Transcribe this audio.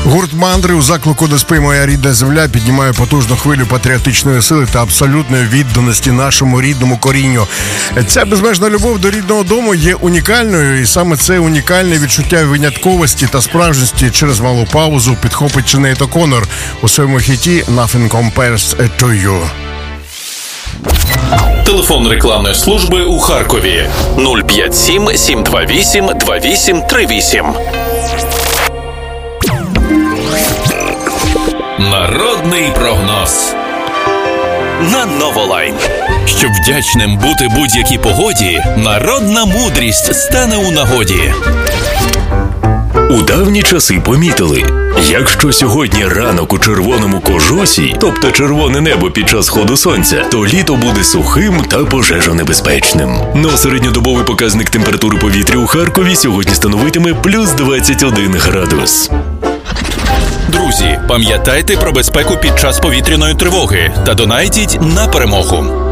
Гурт «Мандри» у заклику «Не спи, моя рідна земля» піднімає потужну хвилю патріотичної сили та абсолютної відданості нашому рідному корінню. Ця безмежна любов до рідного дому є унікальною, і саме це унікальне відчуття винятковості та справжності через малу паузу підхопить Синейд О'Коннор у своєму хіті «Nothing Compares to You». Телефон рекламної служби у Харкові 057 728 2838. Народний прогноз на Новолайн. Щоб вдячним бути будь-якій погоді, народна мудрість стане у нагоді. У давні часи помітили, якщо сьогодні ранок у червоному кожусі, тобто червоне небо під час сходу сонця, то літо буде сухим та пожежонебезпечним. Но середньодобовий показник температури повітря у Харкові сьогодні становитиме плюс 21 градус. Друзі, пам'ятайте про безпеку під час повітряної тривоги та донайтіть на перемогу.